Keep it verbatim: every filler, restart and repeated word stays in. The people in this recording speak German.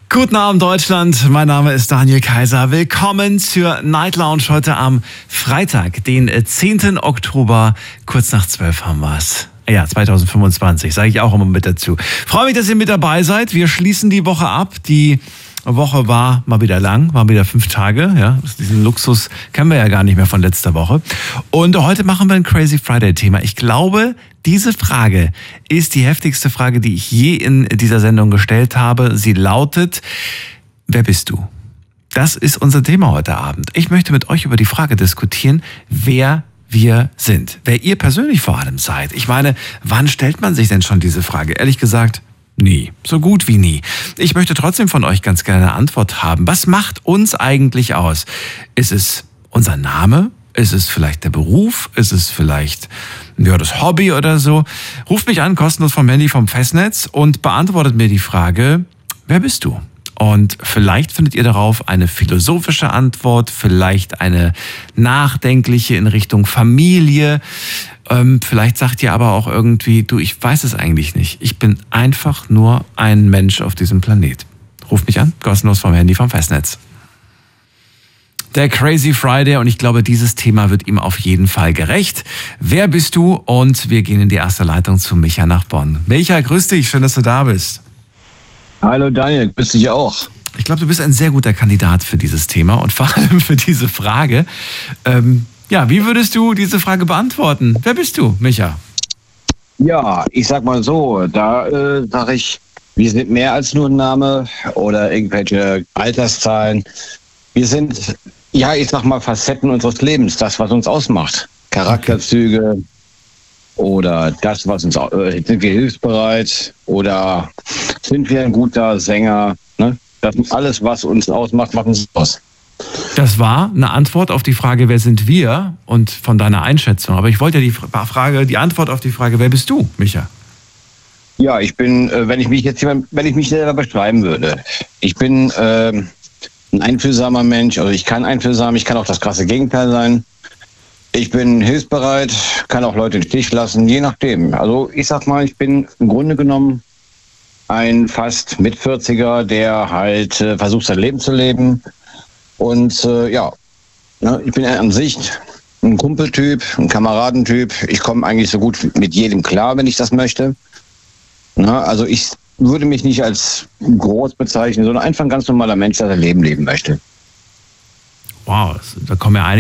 Guten Abend Deutschland, mein Name ist Daniel Kaiser. Willkommen zur Night Lounge heute am Freitag, den zehnten Oktober, kurz nach zwölf haben wir es. Ja, zwanzig fünfundzwanzig, sage ich auch immer mit dazu. Freue mich, dass ihr mit dabei seid. Wir schließen die Woche ab. Die Woche war mal wieder lang, war wieder fünf Tage. Ja, diesen Luxus kennen wir ja gar nicht mehr von letzter Woche. Und heute machen wir ein Crazy Friday-Thema. Ich glaube, diese Frage ist die heftigste Frage, die ich je in dieser Sendung gestellt habe. Sie lautet: Wer bist du? Das ist unser Thema heute Abend. Ich möchte mit euch über die Frage diskutieren, wer wir sind. Wer ihr persönlich vor allem seid. Ich meine, wann stellt man sich denn schon diese Frage? Ehrlich gesagt, nie. So gut wie nie. Ich möchte trotzdem von euch ganz gerne eine Antwort haben. Was macht uns eigentlich aus? Ist es unser Name? Ist es vielleicht der Beruf? Ist es vielleicht ja, das Hobby oder so? Ruft mich an, kostenlos vom Handy vom Festnetz und beantwortet mir die Frage, wer bist du? Und vielleicht findet ihr darauf eine philosophische Antwort, vielleicht eine nachdenkliche in Richtung Familie. Ähm, vielleicht sagt ihr aber auch irgendwie, du, ich weiß es eigentlich nicht. Ich bin einfach nur ein Mensch auf diesem Planet. Ruft mich an, kostenlos vom Handy vom Festnetz. Der Crazy Friday, und ich glaube, dieses Thema wird ihm auf jeden Fall gerecht. Wer bist du? Und wir gehen in die erste Leitung zu Micha nach Bonn. Micha, grüß dich, schön, dass du da bist. Hallo Daniel, grüß dich auch. Ich glaube, du bist ein sehr guter Kandidat für dieses Thema und vor allem für diese Frage. Ähm, ja, wie würdest du diese Frage beantworten? Wer bist du, Micha? Ja, ich sag mal so, da äh, sage ich, wir sind mehr als nur ein Name oder irgendwelche Alterszahlen. Wir sind, ja, ich sag mal, Facetten unseres Lebens, das, was uns ausmacht. Charakterzüge oder das, was uns, äh, sind wir hilfsbereit oder sind wir ein guter Sänger, ne? Das ist alles, was uns ausmacht, macht uns aus. Das war eine Antwort auf die Frage, wer sind wir und von deiner Einschätzung. Aber ich wollte ja die Frage, die Antwort auf die Frage, wer bist du, Micha? Ja, ich bin, äh, wenn ich mich jetzt, wenn ich mich selber beschreiben würde, ich bin äh, ein einfühlsamer Mensch, also ich kann einfühlsam, ich kann auch das krasse Gegenteil sein. Ich bin hilfsbereit, kann auch Leute im Stich lassen, je nachdem. Also ich sag mal, ich bin im Grunde genommen ein fast Mitvierziger, der halt äh, versucht, sein Leben zu leben. Und äh, ja, ne, ich bin an sich ein Kumpeltyp, ein Kameradentyp. Ich komme eigentlich so gut mit jedem klar, wenn ich das möchte. Na, also ich würde mich nicht als groß bezeichnen, sondern einfach ein ganz normaler Mensch, der sein Leben leben möchte. Wow, da kommen ja einige